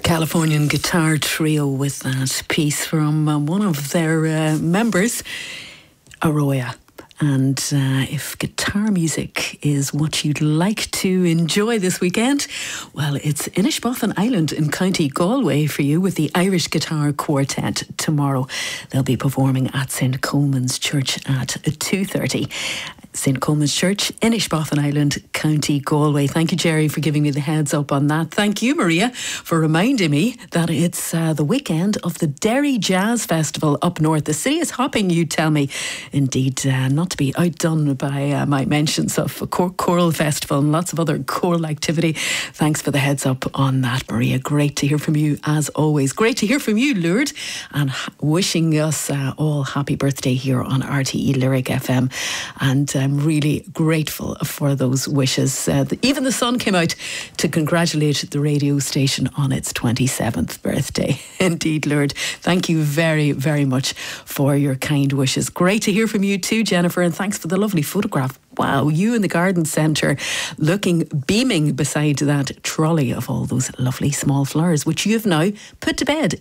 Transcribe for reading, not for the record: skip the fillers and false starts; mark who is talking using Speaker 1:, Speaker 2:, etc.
Speaker 1: Californian guitar trio with that piece from one of their members, Aroya. And if guitar music is what you'd like to enjoy this weekend, well, it's Inishbofin Island in County Galway for you with the Irish Guitar Quartet tomorrow. They'll be performing at St. Coleman's Church at 2:30. St. Coleman's Church, Inishbofin Island, County Galway. Thank you, Jerry, for giving me the heads up on that. Thank you, Maria, for reminding me that it's the weekend of the Derry Jazz Festival up north. The city is hopping, you tell me. Indeed, not to be outdone by my mentions of a choral festival and lots of other choral activity. Thanks for the heads up on that, Maria. Great to hear from you, as always. Great to hear from you, Lourdes, and wishing us all happy birthday here on RTE Lyric FM. And I'm really grateful for those wishes. Even the sun came out to congratulate the radio station on its 27th birthday. Indeed, Lourdes. Thank you very, very much for your kind wishes. Great to hear from you too, Jennifer, and thanks for the lovely photograph. Wow, you in the garden centre looking beaming beside that trolley of all those lovely small flowers, which you've now put to bed